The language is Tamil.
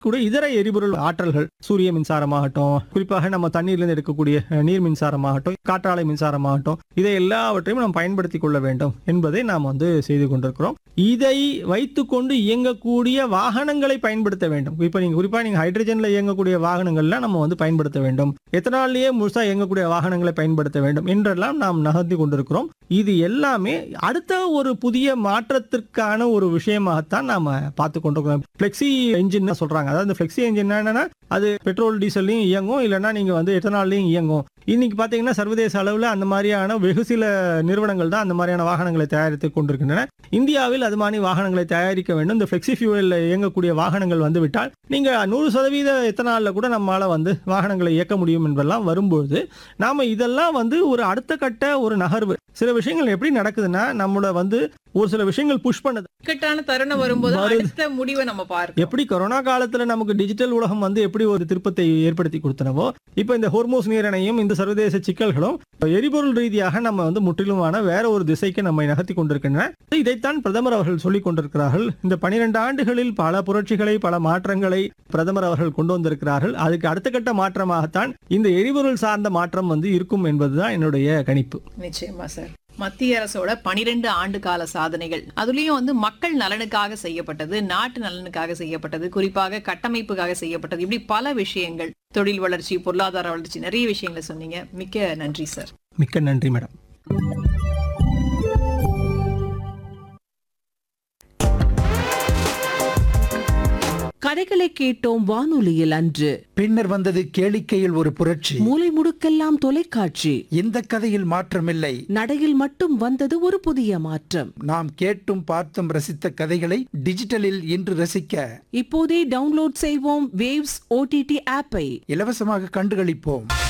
கூட இதர எரிபொருள் ஆற்றல்கள் சூரிய மின்சாரமாகட்டும், குறிப்பாக நம்ம தண்ணீர்லேருந்து எடுக்கக்கூடிய நீர் மின்சாரமாகட்டும், காற்றாலை மின்சாரமாகட்டும், இதை எல்லாவற்றையும் நாம் பயன்படுத்திக் கொள்ள வேண்டும் என்பதை நாம் செய்து கொண்டிருக்கிறோம். இதை வைத்துக்கொண்டு இயங்கக்கூடிய வாகனங்களை பயன்படுத்த வேண்டும். குறிப்பா நீங்க ஹைட்ரஜன்ல இயங்கக்கூடிய வாகனங்கள்லாம் நம்ம பயன்படுத்த வேண்டும். எத்தனாலேயே முழுசா இயங்கக்கூடிய வாகனங்களை பயன்படுத்த வேண்டும் என்றெல்லாம் நாம் நகர்த்தி கொண்டிருக்கிறோம். இது எல்லாமே அடுத்த ஒரு புதிய மாற்றத்திற்கான ஒரு விஷயமாகத்தான் நாம பார்த்து கொண்டிருக்கிறோம். பிளெக்சி என்ஜின் சொல்றாங்க. அதாவது பிளெக்சி என்ஜின் என்னன்னா அது பெட்ரோல் டீசல்லையும் இயங்கும், இல்லைன்னா நீங்க எத்தனாலையும் இயங்கும். இன்னைக்கு பாத்தீங்கன்னா சர்வதேச அளவில் அந்த மாதிரியான வெகு சில நிறுவனங்கள் தான் அந்த மாதிரியான வாகனங்களை தயாரித்து கொண்டிருக்கின்றன. இந்தியாவில் அது மாதிரி வாகனங்களை தயாரிக்க வேண்டும். இந்த பிளெக்சி ஃபியூவல் இயங்கக்கூடிய வாகனங்கள் வந்துவிட்டால் நீங்க 100% எத்தனால்ல கூட நம்மளால வாகனங்களை இயக்க முடியும் என்பதெல்லாம் வரும்போது நாம இதெல்லாம் ஒரு அடுத்த கட்ட ஒரு நகர்வு. சில விஷயங்கள் எப்படி நடக்குதுன்னா நம்மள ஒரு சில விஷயங்கள் புஷ் பண்ணுது. இக்கட்டான தருணம் வரும்போது அடுத்த முடிவை நம்ம பார்க்கிறோம். எப்படி கொரோனா காலத்துல நமக்கு டிஜிட்டல் உலகம் எப்படி ஒரு திருப்பத்தை ஏற்படுத்தி கொடுத்தனவோ, இப்ப இந்த ஹோர்மோஸ் நீரிணையும் இந்த சர்வதேச சிக்கல்களும் எரிபொருள் ரீதியாக நம்ம முற்றிலுமான வேற ஒரு திசைக்கு நம்மை நகர்த்தி கொண்டிருக்கின்றன. இதைத்தான் பிரதமர் அவர்கள் சொல்லிக் கொண்டிருக்கிறார்கள். இந்த 12 ஆண்டுகளில் பல புரட்சிகளை, பல மாற்றங்களை பிரதமர் அவர்கள் கொண்டு வந்திருக்கிறார்கள். அதுக்கு அடுத்த கட்ட மாற்றமாகத்தான் இந்த எரிபொருள் சார்ந்த மாற்றம் இருக்கும் என்பதுதான் என்னுடைய கணிப்பு. நிச்சயமா சார். மத்திய அரசோட 12 ஆண்டு கால சாதனைகள், அதுலயும் மக்கள் நலனுக்காக செய்யப்பட்டது, நாட்டு நலனுக்காக செய்யப்பட்டது, குறிப்பாக கட்டமைப்புக்காக செய்யப்பட்டது, இப்படி பல விஷயங்கள், தொழில் வளர்ச்சி, பொருளாதார வளர்ச்சி, நிறைய விஷயங்களை சொன்னீங்க. மிக்க நன்றி சார். மிக்க நன்றி மேடம். கதைகளை கேட்டோம் வானொலியில் அன்று. பின்னர் வந்தது கேளிக்கையில் ஒரு புரட்சி. மூலை முடுக்கெல்லாம் தொலைக்காட்சி. இந்த கதையில் மாற்றமில்லை, நடையில் மட்டும் வந்தது ஒரு புதிய மாற்றம். நாம் கேட்டும் பார்த்தும் ரசித்த கதைகளை டிஜிட்டலில் இன்று ரசிக்க இப்போதே டவுன்லோட் செய்வோம் வேவ்ஸ் OTT ஆப்பை. இலவசமாக கண்டுகளிப்போம்.